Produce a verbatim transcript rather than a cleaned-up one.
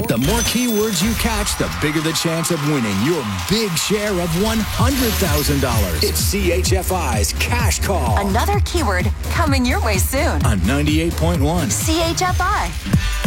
The more keywords you catch, the bigger the chance of winning your big share of one hundred thousand dollars. It's C H F I's Cash Call. Another keyword coming your way soon. On ninety-eight point one. C H F I.